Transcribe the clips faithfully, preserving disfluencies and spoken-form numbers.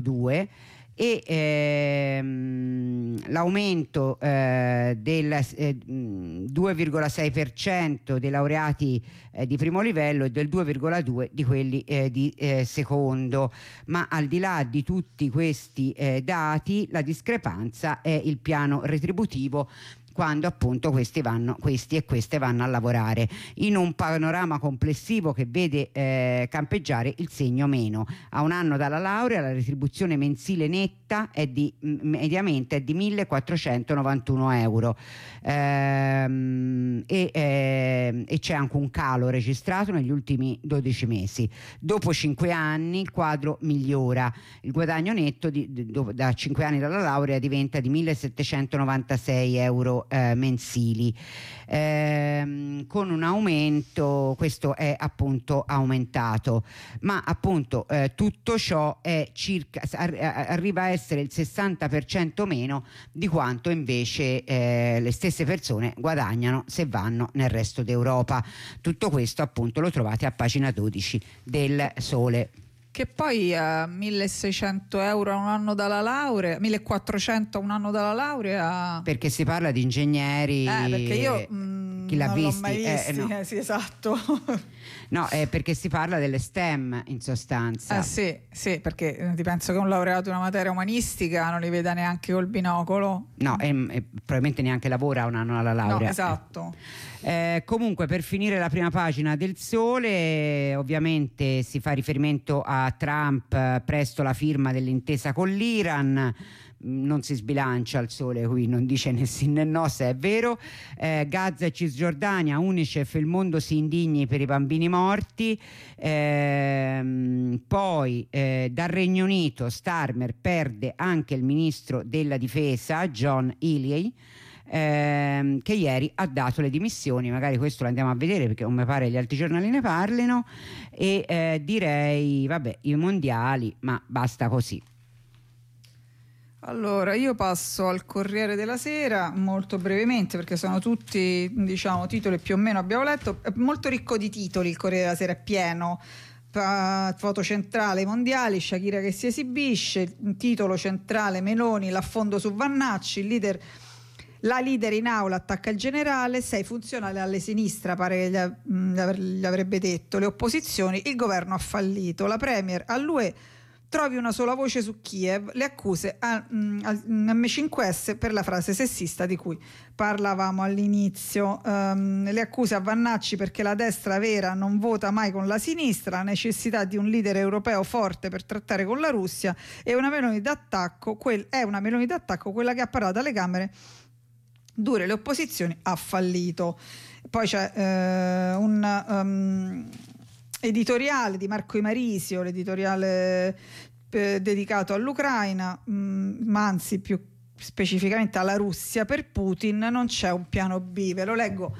due e ehm, l'aumento eh, del eh, due virgola sei per cento dei laureati eh, di primo livello e del due virgola due per cento di quelli eh, di eh, secondo. Ma al di là di tutti questi eh, dati, la discrepanza è il piano retributivo, quando appunto questi, vanno, questi e queste vanno a lavorare, in un panorama complessivo che vede eh, campeggiare il segno meno. A un anno dalla laurea la retribuzione mensile netta è di, mediamente è di millequattrocentonovantuno euro ehm, e, eh, e c'è anche un calo registrato negli ultimi dodici mesi. Dopo cinque anni il quadro migliora, il guadagno netto di, di, da cinque anni dalla laurea diventa di millesettecentonovantasei euro Eh, mensili, ehm, con un aumento, questo è appunto aumentato, ma appunto eh, tutto ciò è circa, arriva a essere il sessanta per cento meno di quanto invece eh, le stesse persone guadagnano se vanno nel resto d'Europa. Tutto questo appunto lo trovate a pagina dodici del Sole. Che poi a uh, milleseicento euro a un anno dalla laurea, millequattrocento a un anno dalla laurea. Perché si parla di ingegneri. Eh, perché io mh, chi l'ha non visti? l'ho mai visti. Eh, no. eh, sì, esatto. No, è perché si parla delle STEM in sostanza. Eh sì, sì, perché ti penso che un laureato in una materia umanistica non li veda neanche col binocolo. No, e, e probabilmente neanche lavora un anno alla laurea. No, esatto. Eh, comunque, per finire la prima pagina del Sole, ovviamente si fa riferimento a Trump, eh, presto la firma dell'intesa con l'Iran. Non si sbilancia il Sole qui, non dice né sì né no se è vero. eh, Gaza e Cisgiordania, Unicef, il mondo si indigni per i bambini morti. Eh, poi eh, dal Regno Unito Starmer perde anche il ministro della difesa John Healey, ehm, che ieri ha dato le dimissioni. Magari questo lo andiamo a vedere perché non mi pare gli altri giornali ne parlino. E eh, direi vabbè, i mondiali, ma basta così. Allora, io passo al Corriere della Sera molto brevemente perché sono tutti, diciamo, titoli più o meno abbiamo letto. È molto ricco di titoli il Corriere della Sera, è pieno. Foto centrale, i mondiali, Shakira che si esibisce, titolo centrale Meloni, l'affondo su Vannacci, il leader, la leader in aula attacca il generale, sei funzionali alle sinistra, pare che gli avrebbe detto, le opposizioni, il governo ha fallito, la premier all'U E trovi una sola voce su Kiev, le accuse al M cinque S per la frase sessista di cui parlavamo all'inizio, um, le accuse a Vannacci perché la destra vera non vota mai con la sinistra, la necessità di un leader europeo forte per trattare con la Russia e una Meloni d'attacco, quel, è una Meloni d'attacco quella che ha parlato alle Camere dure, le opposizioni ha fallito. Poi c'è eh, un... Um, editoriale di Marco Imarisio, l'editoriale eh, dedicato all'Ucraina, mh, ma anzi più specificamente alla Russia. Per Putin non c'è un piano B, ve lo leggo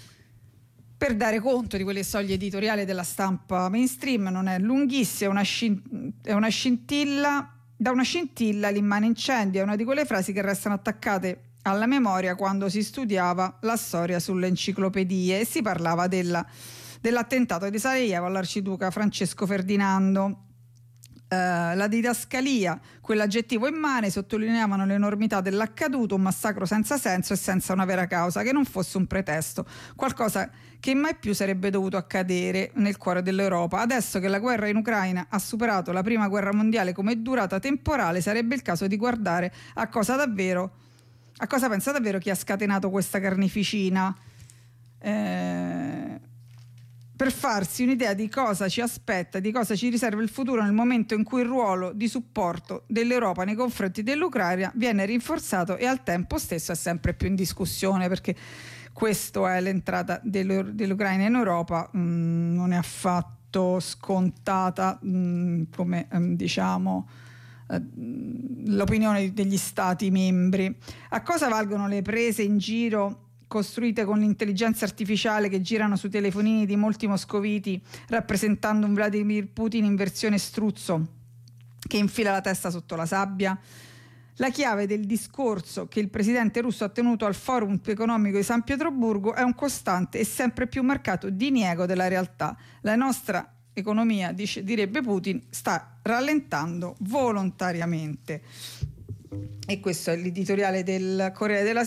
per dare conto di quelle soglie editoriali della stampa mainstream, non è lunghissima, è una, scin- è una scintilla, da una scintilla l'immane incendia, è una di quelle frasi che restano attaccate alla memoria quando si studiava la storia sulle enciclopedie e si parlava della dell'attentato di Sarajevo all'arciduca Francesco Ferdinando. Eh, la didascalia, quell'aggettivo immane, sottolineavano l'enormità dell'accaduto, un massacro senza senso e senza una vera causa, che non fosse un pretesto, qualcosa che mai più sarebbe dovuto accadere nel cuore dell'Europa. Adesso che la guerra in Ucraina ha superato la prima guerra mondiale come durata temporale, sarebbe il caso di guardare a cosa davvero, a cosa pensa davvero chi ha scatenato questa carneficina. Eh... per farsi un'idea di cosa ci aspetta, di cosa ci riserva il futuro nel momento in cui il ruolo di supporto dell'Europa nei confronti dell'Ucraina viene rinforzato e al tempo stesso è sempre più in discussione, perché questa è l'entrata dell'Ucraina in Europa, mh, non è affatto scontata mh, come mh, diciamo eh, l'opinione degli stati membri. A cosa valgono le prese in giro costruite con l'intelligenza artificiale che girano sui telefonini di molti moscoviti, rappresentando un Vladimir Putin in versione struzzo che infila la testa sotto la sabbia? La chiave del discorso che il presidente russo ha tenuto al Forum economico di San Pietroburgo è un costante e sempre più marcato diniego della realtà. La nostra economia, dice, direbbe Putin, sta rallentando volontariamente. E questo è l'editoriale del Corriere della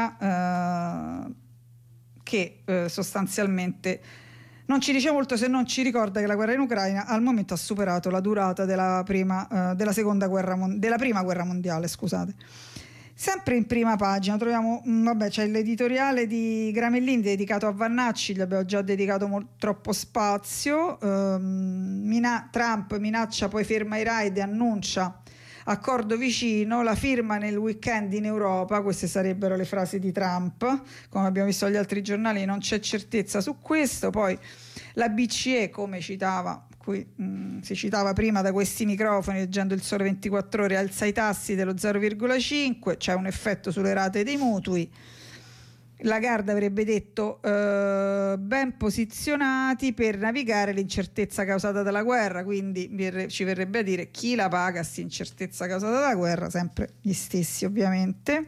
Sera, eh, che eh, sostanzialmente non ci dice molto, se non ci ricorda che la guerra in Ucraina al momento ha superato la durata della prima, eh, della seconda guerra mon- della prima guerra mondiale, scusate. Sempre in prima pagina troviamo, mh, vabbè, c'è l'editoriale di Gramellini dedicato a Vannacci, gli abbiamo già dedicato mo- troppo spazio. ehm, mina- Trump minaccia poi ferma i raid e annuncia accordo vicino, la firma nel weekend in Europa. Queste sarebbero le frasi di Trump, come abbiamo visto agli altri giornali non c'è certezza su questo. Poi la B C E, come citava qui mh, si citava prima da questi microfoni leggendo il Sole ventiquattro Ore, alza i tassi dello zero virgola cinque, c'è un effetto sulle rate dei mutui. Lagarde avrebbe detto eh, ben posizionati per navigare l'incertezza causata dalla guerra, quindi ci verrebbe a dire chi la paga questa incertezza causata dalla guerra, sempre gli stessi ovviamente.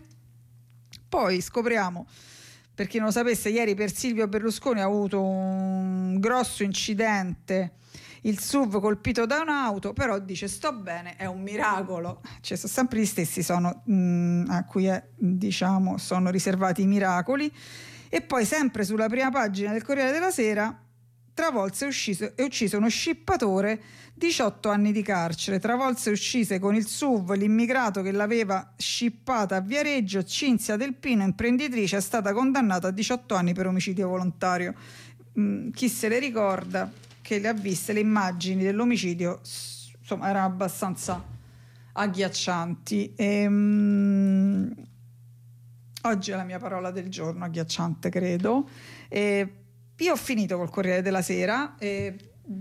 Poi scopriamo, per chi non lo sapesse, ieri per Silvio Berlusconi ha avuto un grosso incidente, il S U V colpito da un'auto, però dice sto bene, è un miracolo. Cioè, sono sempre gli stessi sono, mh, a cui è, diciamo, sono riservati i miracoli. E poi sempre sulla prima pagina del Corriere della Sera, Travolse è ucciso, è ucciso uno scippatore, diciotto anni di carcere. Travolse uccise con il S U V l'immigrato che l'aveva scippata a Viareggio. Cinzia Del Pino, imprenditrice, è stata condannata a diciotto anni per omicidio volontario. Mh, chi se le ricorda, che le ha viste le immagini dell'omicidio, insomma erano abbastanza agghiaccianti. E, um, oggi è la mia parola del giorno, agghiacciante credo. E io ho finito col Corriere della Sera. E,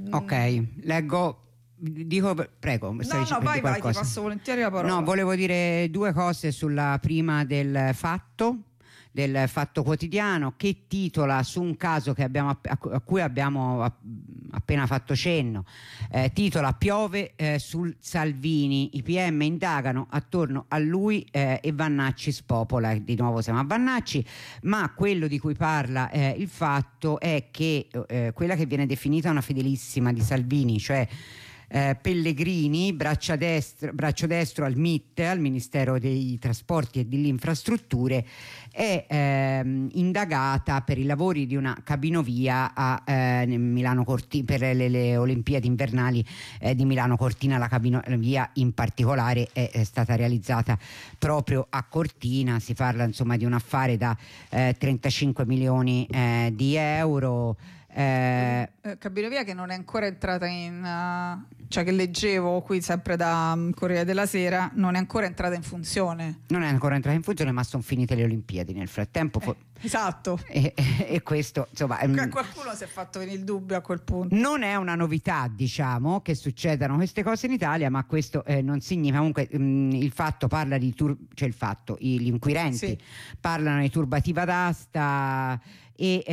ok, leggo. Dico, prego. No, no, vai, vai, ti passo volentieri la parola. No, volevo dire due cose sulla prima del Fatto. del Fatto Quotidiano, che titola su un caso che abbiamo, a cui abbiamo appena fatto cenno, eh, titola piove eh, sul Salvini, i P M indagano attorno a lui eh, e Vannacci spopola. Di nuovo siamo a Vannacci, ma quello di cui parla eh, il Fatto è che eh, quella che viene definita una fedelissima di Salvini, cioè Eh, Pellegrini, braccia destro, braccio destro al M I T, al Ministero dei Trasporti e delle Infrastrutture, è ehm, indagata per i lavori di una cabinovia a eh, Milano Cortina, per le, le Olimpiadi invernali eh, di Milano Cortina. La cabinovia in particolare è, è stata realizzata proprio a Cortina. Si parla insomma di un affare da eh, trentacinque milioni eh, di euro. Eh, cabinovia che non è ancora entrata in uh, cioè che leggevo qui sempre da um, Corriere della Sera, non è ancora entrata in funzione non è ancora entrata in funzione, ma sono finite le Olimpiadi nel frattempo. eh, esatto e, e, e questo insomma um, qualcuno si è fatto venire il dubbio a quel punto. Non è una novità, diciamo, che succedano queste cose in Italia, ma questo eh, non significa comunque mh, il fatto parla di tur- cioè il fatto i, gli inquirenti sì. parlano di turbativa d'asta e,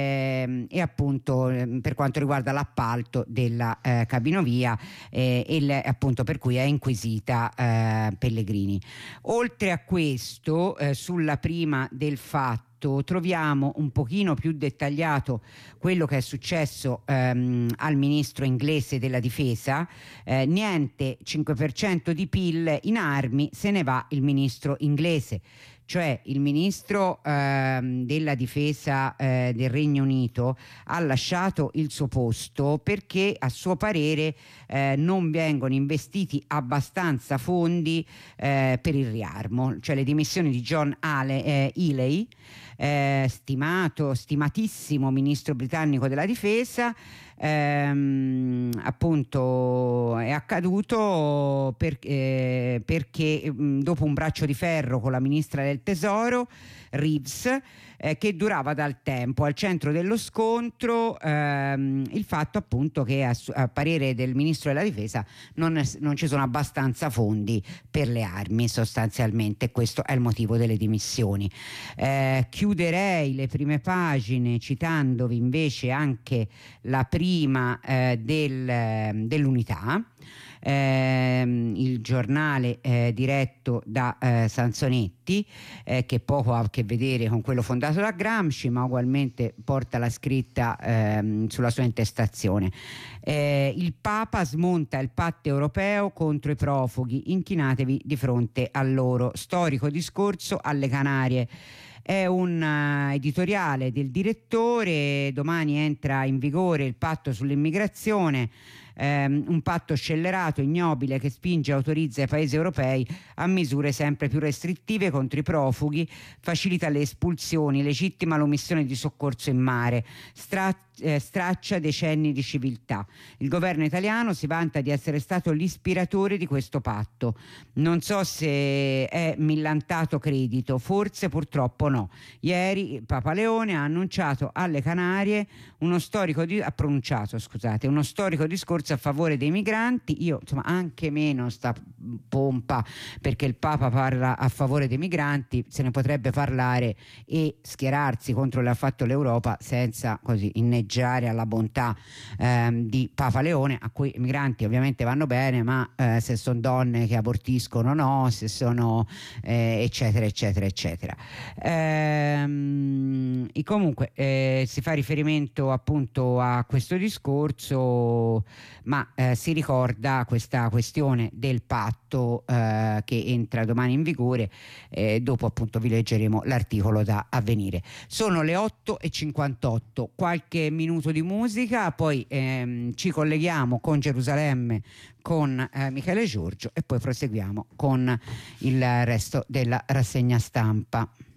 eh, e appunto eh, per quanto riguarda l'appalto della eh, cabinovia eh, e le, appunto per cui è inquisita eh, Pellegrini. Oltre a questo, eh, sulla prima del Fatto troviamo un pochino più dettagliato quello che è successo ehm, al ministro inglese della difesa. Eh, niente cinque per cento di P I L in armi, se ne va il ministro inglese. Cioè il ministro ehm, della difesa eh, del Regno Unito ha lasciato il suo posto perché a suo parere eh, non vengono investiti abbastanza fondi eh, per il riarmo. Cioè le dimissioni di John Ale, eh, Healey, eh, stimato, stimatissimo ministro britannico della difesa, ehm, appunto è accaduto per, eh, perché mh, dopo un braccio di ferro con la ministra del Tesoro Reeves, eh, che durava dal tempo. Al centro dello scontro ehm, il fatto appunto che a, a parere del ministro della difesa non, non ci sono abbastanza fondi per le armi sostanzialmente. Questo è il motivo delle dimissioni. Eh, chiuderei le prime pagine citandovi invece anche la prima eh, del, dell'Unità. ehm, il giornale eh, diretto da eh, Sansonetti, eh, che poco ha a che vedere con quello fondato da Gramsci, ma ugualmente porta la scritta ehm, sulla sua intestazione. Eh, il Papa smonta il patto europeo contro i profughi, inchinatevi di fronte a loro. Storico discorso alle Canarie. È un uh, editoriale del direttore. Domani entra in vigore il patto sull'immigrazione, ehm, un patto scellerato, ignobile, che spinge e autorizza i paesi europei a misure sempre più restrittive contro i profughi, facilita le espulsioni, legittima l'omissione di soccorso in mare, stra- eh, straccia decenni di civiltà. Il governo italiano si vanta di essere stato l'ispiratore di questo patto. Non so se è millantato credito, forse purtroppo no. Ieri Papa Leone ha annunciato alle Canarie uno storico di, ha pronunciato, scusate, uno storico discorso a favore dei migranti. Io insomma anche meno sta pompa, perché il Papa parla a favore dei migranti, se ne potrebbe parlare e schierarsi contro le ha fatto l'Europa senza così inneggiare alla bontà ehm, di Papa Leone, a cui i migranti ovviamente vanno bene, ma eh, se sono donne che abortiscono no, se sono eh, eccetera eccetera eccetera. Ehm, e comunque eh, si fa riferimento appunto a questo discorso, ma eh, si ricorda questa questione del patto eh, che entra domani in vigore. Eh, dopo appunto vi leggeremo l'articolo da Avvenire. Sono le otto e cinquantotto, qualche minuto di musica, poi ehm, ci colleghiamo con Gerusalemme, con eh, Michele Giorgio, e poi proseguiamo con il resto della rassegna stampa.